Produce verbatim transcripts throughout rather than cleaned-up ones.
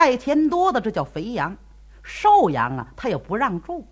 带钱多的这叫肥羊，瘦羊啊他也不让住。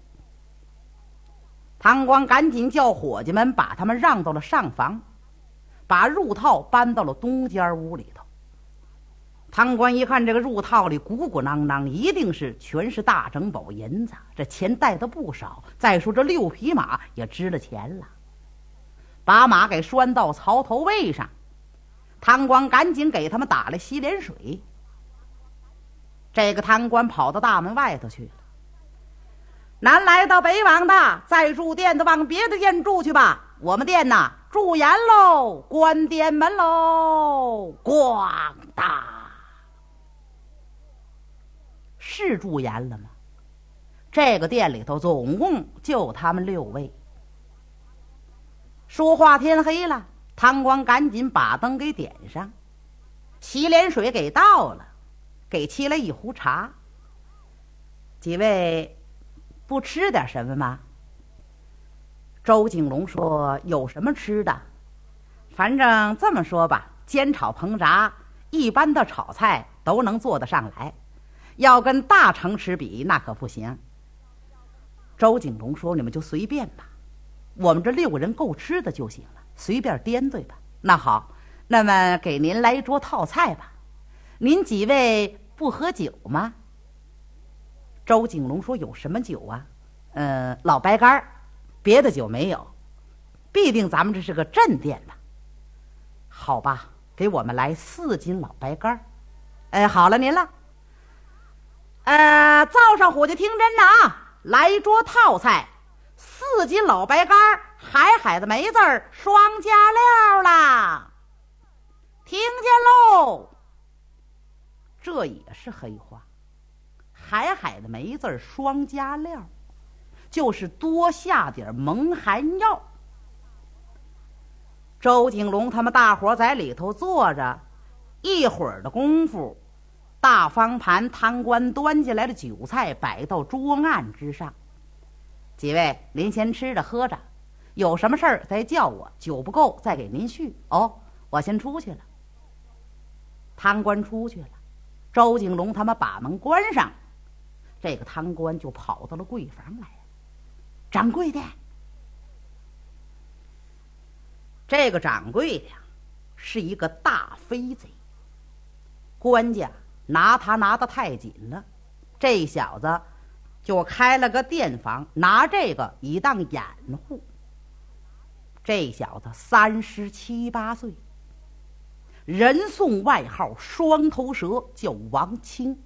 唐官赶紧叫伙计们把他们让到了上房，把褥套搬到了东间屋里头。唐官一看这个褥套里鼓鼓囊囊，一定是全是大整宝银子，这钱带的不少。再说这六匹马也值了钱了，把马给拴到槽头位上。唐官赶紧给他们打了洗脸水。这个贪官跑到大门外头去了。南来到北往的，再住店的往别的店住去吧，我们店呐住严喽，关店门喽，咣当。是住严了吗？这个店里头总共就他们六位。说话天黑了，贪官赶紧把灯给点上，洗脸水给倒了，给沏了一壶茶。几位不吃点什么吗？周景龙说：有什么吃的？反正这么说吧，煎炒烹炸一般的炒菜都能做得上来，要跟大城池比那可不行。周景龙说：你们就随便吧，我们这六个人够吃的就行了，随便颠对吧。那好，那么给您来一桌套菜吧。您几位不喝酒吗？周景龙说：有什么酒啊？呃，老白干，别的酒没有，必定咱们这是个镇店吧。好吧，给我们来四斤老白干。哎，好了您了。呃，灶上伙计听真的啊，来一桌套菜，四斤老白干，海海的梅子儿，双加料啦。听见喽？这也是黑话。海海的梅子儿双加料，就是多下点蒙汗药。周景龙他们大伙在里头坐着，一会儿的功夫，大方盘贪官端进来的酒菜摆到桌案之上。几位您先吃着喝着，有什么事儿再叫我，酒不够再给您续。哦，我先出去了。贪官出去了，周景龙他们把门关上，这个贪官就跑到了柜房来。掌柜的，这个掌柜的呀是一个大飞贼，官家拿他拿得太紧了，这小子就开了个店房，拿这个以当掩护。这小子三十七八岁，人送外号双头蛇，叫王清。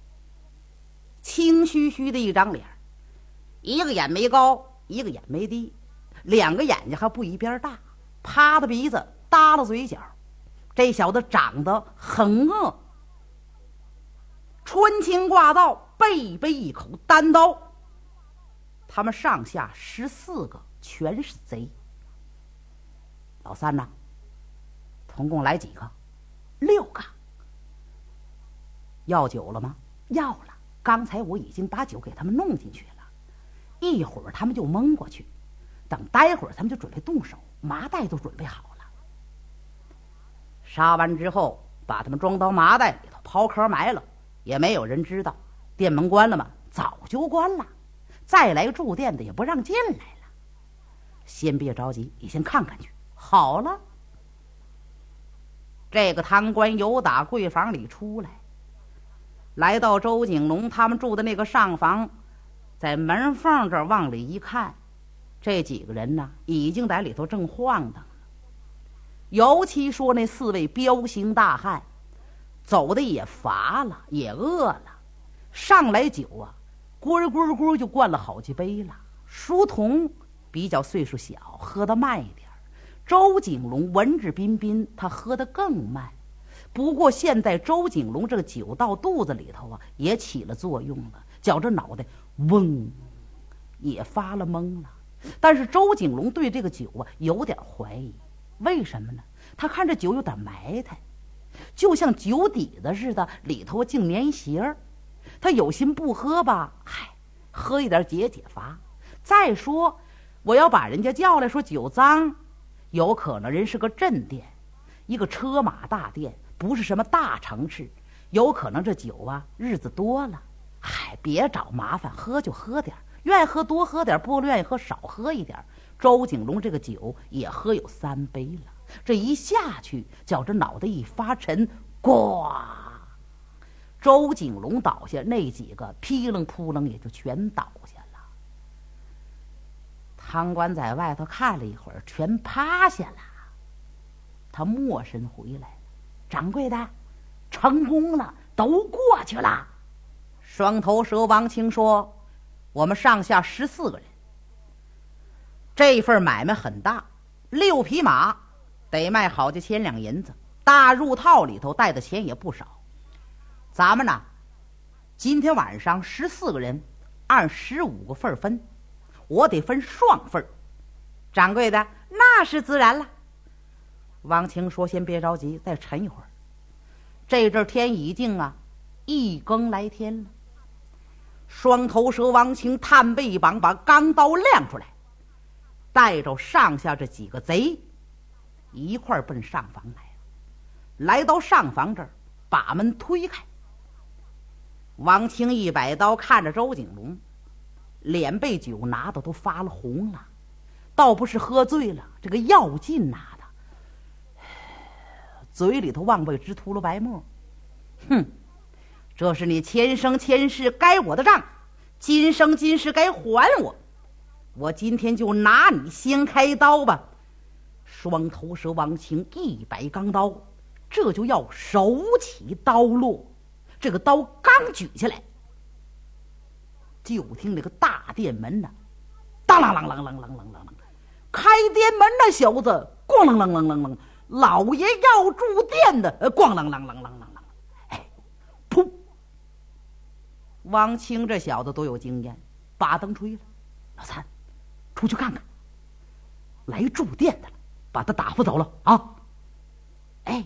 清虚虚的一张脸，一个眼没高，一个眼没低，两个眼睛还不一边大，趴的鼻子，耷了嘴角。这小子长得很恶，穿青挂皂，背背一口单刀。他们上下十四个全是贼。老三呢？总共来几个？六个。要酒了吗？要了。刚才我已经把酒给他们弄进去了，一会儿他们就蒙过去，等待会儿他们就准备动手，麻袋都准备好了。杀完之后把他们装到麻袋里头，刨壳埋了，也没有人知道。店门关了吗？早就关了，再来住店的也不让进来了。先别着急，你先看看去。好了，这个贪官由打柜房里出来，来到周景龙他们住的那个上房，在门缝这儿往里一看，这几个人呢已经在里头正晃荡了。尤其说那四位彪形大汉，走的也乏了，也饿了，上来酒啊，咕咕咕就灌了好几杯了。书童比较岁数小，喝得慢一点，周景龙文质彬彬，他喝得更慢。不过现在周景龙这个酒到肚子里头啊，也起了作用了，觉着脑袋嗡也发了懵了。但是周景龙对这个酒啊有点怀疑，为什么呢？他看这酒有点埋汰，就像酒底子似的，里头净粘鞋儿。他有心不喝吧，嗨，喝一点解解乏。再说我要把人家叫来说酒脏，有可能人是个镇店，一个车马大店，不是什么大城市， 有可能这酒啊日子多了，嗨，别找麻烦，喝就喝点，愿意喝多喝点，不愿意喝少喝一点。周景龙这个酒也喝有三杯了，这一下去觉着脑袋一发沉，呱，周景龙倒下，那几个噼楞扑棱也就全倒下了。汤官在外头看了一会儿，全趴下了。他默身回来了，掌柜的，成功了，都过去了。双头蛇王清说，我们上下十四个人，这份买卖很大，六匹马得卖好几千两银子，大入套里头带的钱也不少。咱们呢，今天晚上十四个人，按十五个份分，我得分双份。掌柜的，那是自然了。王清说，先别着急，再沉一会儿。这阵天已经啊一更来天了。双头蛇王清探背一绑，把钢刀亮出来，带着上下这几个贼一块儿奔上房来了。来到上房这儿，把门推开。王清一摆刀看着周景龙，脸被酒拿的都发了红了，倒不是喝醉了，这个药劲拿的，嘴里头往外直吐了白沫。哼，这是你前生前世该我的账，今生今世该还我，我今天就拿你先开刀吧。双头蛇王清一摆钢刀，这就要手起刀落。这个刀刚举起来，就听这个大殿门呢，当啷啷啷啷啷啷啷啷，开殿门那小子，咣啷啷啷啷啷，老爷要住店的，咣啷啷啷啷啷啷，哎，噗！王清这小子都有经验，把灯吹了，老三，出去看看，来住店的了，把他打发走了啊！哎。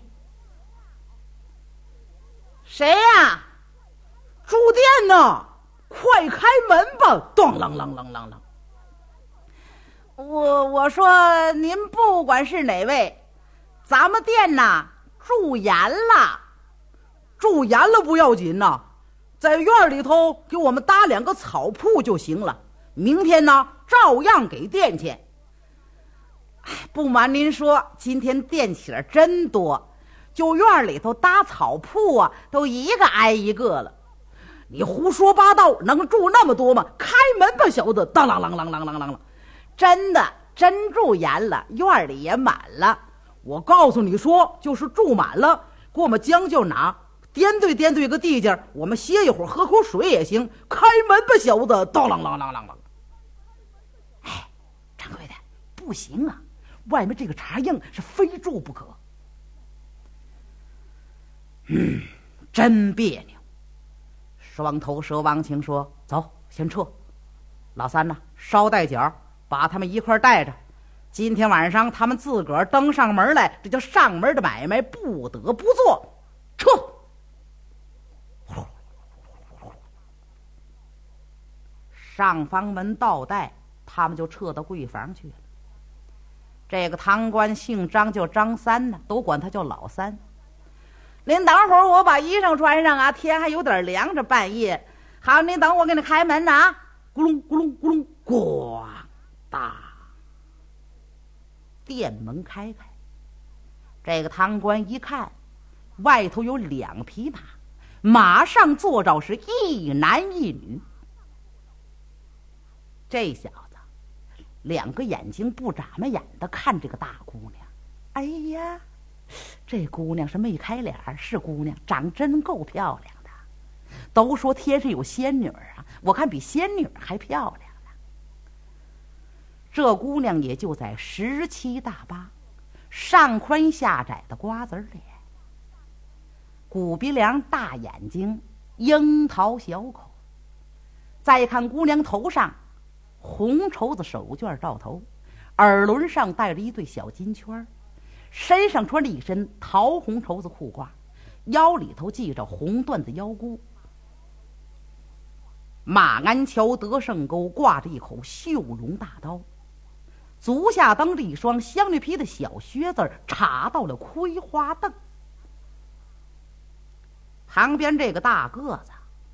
谁呀？住店呢？快开门吧！咚啷啷啷啷啷。我我说您不管是哪位，咱们店呐住严了，住严了不要紧呐，在院里头给我们搭两个草铺就行了。明天呢照样给店钱。不瞒您说，今天店起来真多。就院里头搭草铺啊，都一个挨一个了。你胡说八道，能住那么多吗？开门吧，小子！当啷啷啷啷啷啷啷，真的真住严了，院里也满了。我告诉你说，就是住满了，给我们将就哪颠对颠对个地界，我们歇一会儿，喝口水也行。开门吧，小子！当啷啷啷啷啷。哎，掌柜的，不行啊，外面这个茶硬是非住不可。嗯，真别扭。双头蛇王清说：“走，先撤。老三呢，捎带脚把他们一块带着。今天晚上他们自个儿登上门来，这叫上门的买卖，不得不做。撤！”上房门倒带，他们就撤到柜房去了。这个堂官姓张，叫张三呢，都管他叫老三。您等会儿，我把衣裳穿上啊，天还有点凉着，半夜。好，您等我给你开门呢啊！咕隆咕隆咕隆，咣当，店门开开。这个堂官一看，外头有两匹马，马上坐着是一男一女。这小子两个眼睛不眨巴眼的看这个大姑娘，哎呀！这姑娘是没开脸，是姑娘，长真够漂亮的。都说天上有仙女啊，我看比仙女还漂亮呢。这姑娘也就在十七大八，上宽下窄的瓜子脸，骨鼻梁，大眼睛，樱桃小口。再看姑娘头上红绸子手绢罩头，耳轮上戴着一对小金圈，身上穿着一身桃红绸子裤褂，腰里头系着红缎子腰箍，马鞍桥得胜钩挂着一口绣龙大刀，足下蹬着一双香绿皮的小靴子，插到了葵花凳。 旁边这个大个子